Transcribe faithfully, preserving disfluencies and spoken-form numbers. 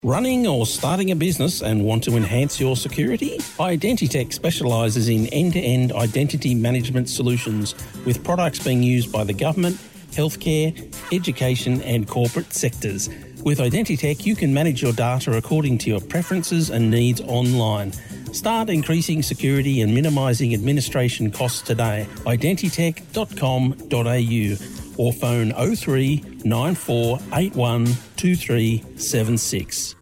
Running or starting a business and want to enhance your security? Identitech specialises in end-to-end identity management solutions with products being used by the government, healthcare, education and corporate sectors. With Identitech, you can manage your data according to your preferences and needs online. Start increasing security and minimising administration costs today. identitech dot com dot a u or phone oh three nine four eight one two three seven six.